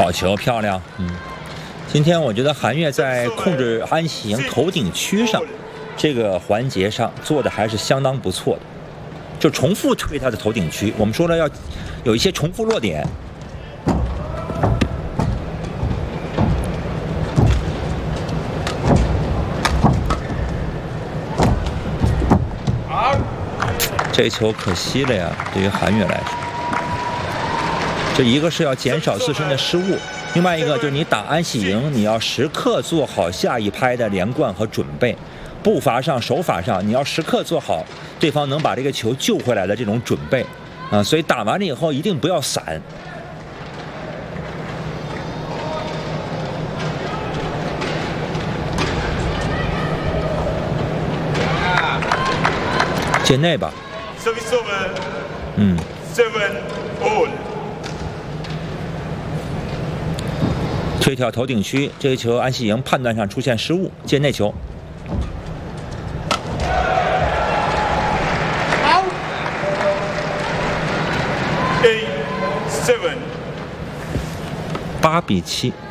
好球，漂亮。今天我觉得韩悦在控制安喜莹头顶区上这个环节上做的还是相当不错的，就重复推他的头顶区。我们说了要有一些重复落点。这球可惜了呀，对于韩悦来说，这一个是要减少自身的失误，另外一个就是你打安喜莹，你要时刻做好下一拍的连贯和准备，步伐上、手法上，你要时刻做好对方能把这个球救回来的这种准备啊，所以打完了以后一定不要散。界内吧。推挑头顶区，这个球安喜莹判断上出现失误，界内球。8比7。